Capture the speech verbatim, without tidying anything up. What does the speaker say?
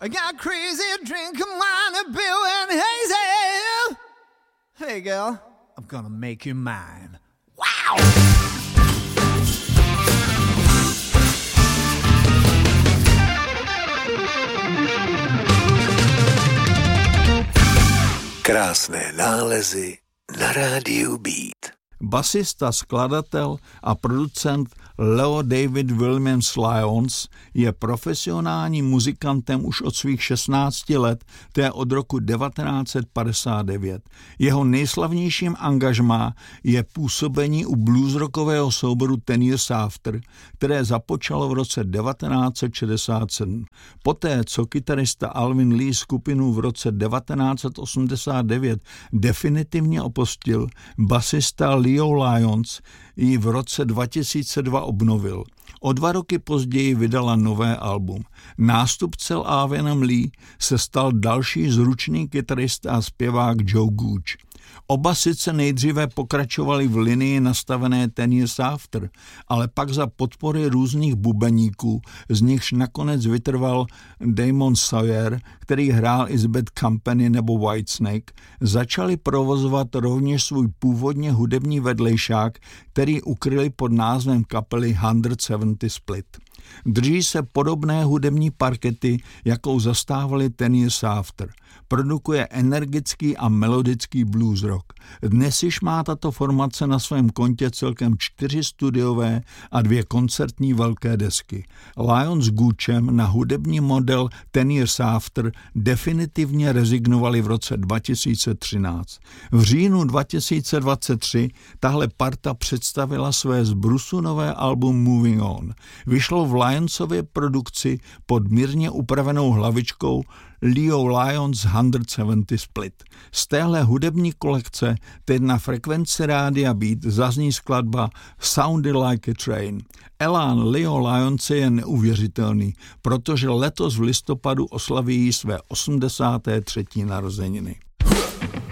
I got crazy drinking wine and beer and hazel. Hey girl, I'm gonna make you mine. Wow! Krásné nálezy na rádiu Beat. Basista, skladatel a producent Leo David Williams Lyons je profesionálním muzikantem už od svých šestnácti let, to je od roku devatenáct set padesát devět. Jeho nejslavnějším angažmá je působení u bluesrockového souboru Ten Years After, které započalo v roce devatenáct set šedesát sedm. Poté, co kytarista Alvin Lee skupinu v roce devatenáct set osmdesát devět definitivně opustil, basista Leo Lyons ji v roce dva tisíce dva obnovil. O dva roky později vydala nové album. Nástupce Alvinem Lee se stal další zručný kytarista a zpěvák Joe Gooch. Oba sice nejdříve pokračovali v linii nastavené Ten Years After, ale pak za podpory různých bubeníků, z nichž nakonec vytrval Damon Sawyer, který hrál i z Bad Company nebo Whitesnake, začali provozovat rovněž svůj původně hudební vedlejšák, který ukryli pod názvem kapely sto sedmdesát Split. Drží se podobné hudební parkety, jakou zastávali Ten Years After. Produkuje energický a melodický blues rock. Dnes již má tato formace na svém kontě celkem čtyři studiové a dvě koncertní velké desky. Lyons s Goochem na hudební model Ten Years After definitivně rezignovali v roce dva tisíce třináct. V říjnu dva tisíce dvacet tři tahle parta představila své z brusu nové album Moving On. Vyšlo v Lyonsově produkci pod mírně upravenou hlavičkou Leo Lyons sto sedmdesát Split. Z téhle hudební kolekce teď na frekvenci rádia Beat zazní skladba Sounded Like a Train. Elán Leo Lyonse je neuvěřitelný, protože letos v listopadu oslaví své osmdesáté třetí narozeniny.